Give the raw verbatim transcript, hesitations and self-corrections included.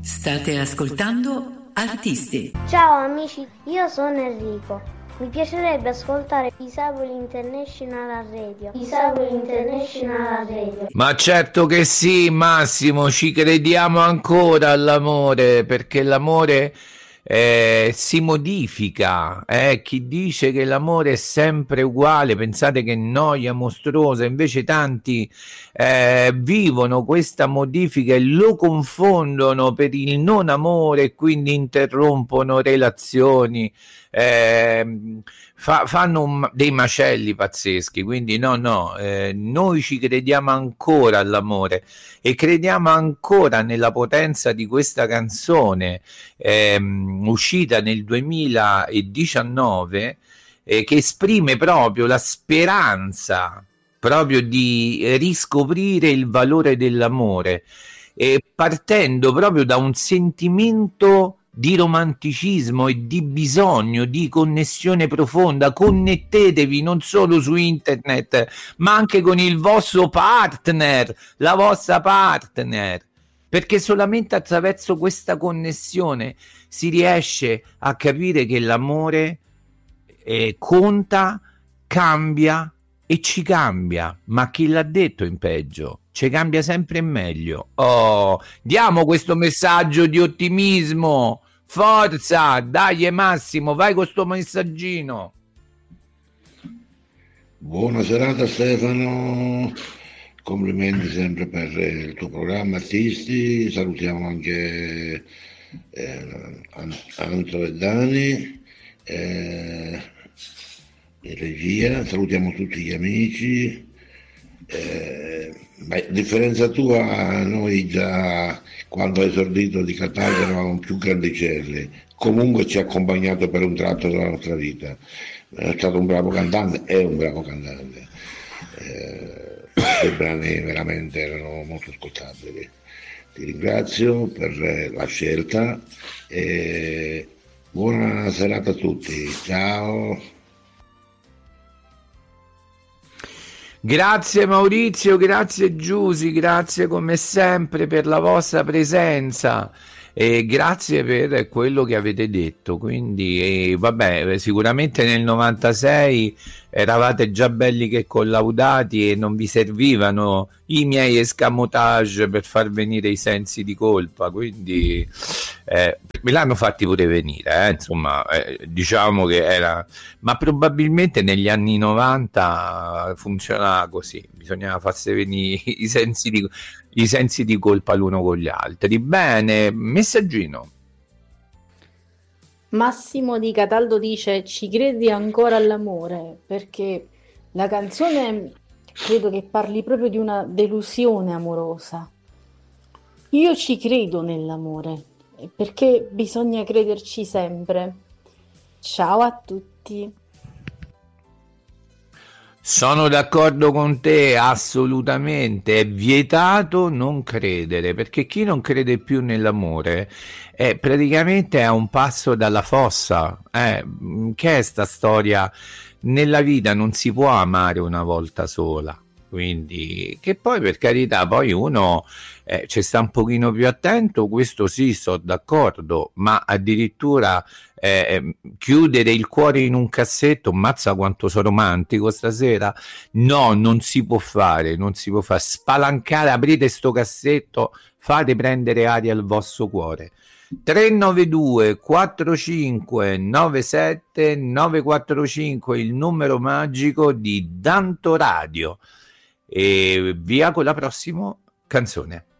State ascoltando Artisti. Ciao amici, io sono Enrico. Mi piacerebbe ascoltare Disabili International Radio. Disabili International Radio. Ma certo che sì, Massimo, ci crediamo ancora all'amore, perché l'amore eh, si modifica. Eh? Chi dice che l'amore è sempre uguale, pensate che noia mostruosa, invece tanti eh, vivono questa modifica e lo confondono per il non amore e quindi interrompono relazioni. Eh, fa, fanno un, dei macelli pazzeschi, quindi no no eh, noi ci crediamo ancora all'amore e crediamo ancora nella potenza di questa canzone ehm, uscita nel duemiladiciannove eh, che esprime proprio la speranza proprio di riscoprire il valore dell'amore e partendo proprio da un sentimento di romanticismo e di bisogno di connessione profonda. Connettetevi non solo su internet ma anche con il vostro partner, la vostra partner, perché solamente attraverso questa connessione si riesce a capire che l'amore eh, conta, cambia e ci cambia, ma chi l'ha detto in peggio? Ci cambia sempre in meglio. Oh, diamo questo messaggio di ottimismo. Forza, dai Massimo, vai con sto messaggino. Buona serata Stefano, complimenti sempre per il tuo programma Artisti, salutiamo anche eh, Anto e Dani eh, in regia, salutiamo tutti gli amici. Eh, ma a differenza tua, noi già quando hai esordito di Catania eravamo più grandicelli, comunque ci ha accompagnato per un tratto della nostra vita, è stato un bravo cantante, è un bravo cantante, eh, i brani veramente erano molto ascoltabili. Ti ringrazio per la scelta e buona serata a tutti, ciao. Grazie Maurizio, grazie Giusy, grazie come sempre per la vostra presenza e grazie per quello che avete detto. Quindi eh, vabbè, sicuramente nel novantasei eravate già belli che collaudati e non vi servivano i miei escamotage per far venire i sensi di colpa, quindi eh, me l'hanno fatti pure venire, eh, insomma, eh, diciamo che era, ma probabilmente negli anni novanta funzionava così, bisognava farsi venire i sensi di, i sensi di colpa l'uno con gli altri. Bene, messaggino. Massimo di Cataldo dice: ci credi ancora all'amore? Perché la canzone credo che parli proprio di una delusione amorosa. Io ci credo nell'amore, perché bisogna crederci sempre. Ciao a tutti. Sono d'accordo con te, assolutamente, è vietato non credere, perché chi non crede più nell'amore è praticamente a un passo dalla fossa. Eh, che è sta storia? Nella vita non si può amare una volta sola, quindi, che poi per carità, poi uno eh, ci sta un pochino più attento, questo sì, sto d'accordo, ma addirittura Eh, chiudere il cuore in un cassetto, mazza quanto sono romantico stasera, no, non si può fare, non si può fare, spalancare, aprite sto cassetto, fate prendere aria al vostro cuore. Tre nove due quattro cinque nove sette nove quattro cinque il numero magico di Danto Radio, e via con la prossima canzone.